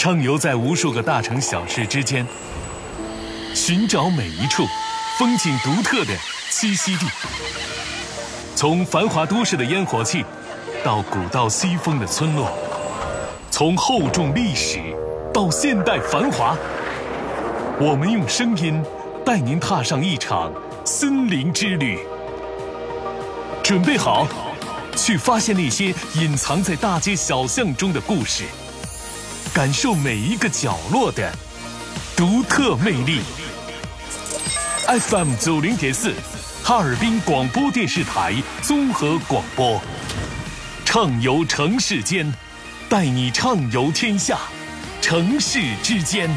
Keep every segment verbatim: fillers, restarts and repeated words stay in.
畅游在无数个大城小市之间，寻找每一处风景独特的栖息地。从繁华都市的烟火气，到古道西风的村落，从厚重历史到现代繁华，我们用声音带您踏上一场森林之旅。准备好，去发现那些隐藏在大街小巷中的故事，感受每一个角落的独特魅力。F M 九零点四，哈尔滨广播电视台综合广播，畅游城市间，带你畅游天下，城市之间。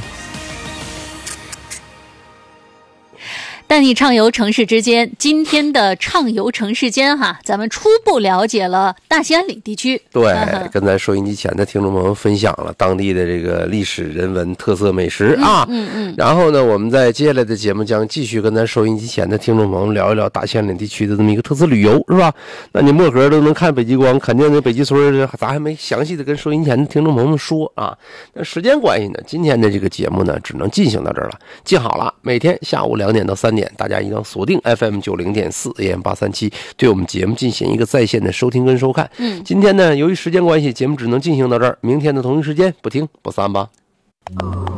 带你畅游城市之间，今天的畅游城市间哈，咱们初步了解了大兴安岭地区。 对，嗯、跟咱收音机前的听众朋友们分享了当地的这个历史、人文、特色美食啊。 嗯 嗯, 嗯。 然后呢，我们在接下来的节目将继续跟咱收音机前的听众朋友们聊一聊大兴安岭地区的这么一个特色旅游，是吧？那你漠河都能看北极光，肯定那北极村，咱还没详细的跟收音前的听众朋友们说啊。那时间关系呢，今天的这个节目呢，只能进行到这儿了。记好了，每天下午两点到三点。大家一定要锁定 F M 九零点四 A M 八三七，对我们节目进行一个在线的收听跟收看。 嗯， 今天呢，由于时间关系，节目只能进行到这儿。明天的同一时间，不听不散吧。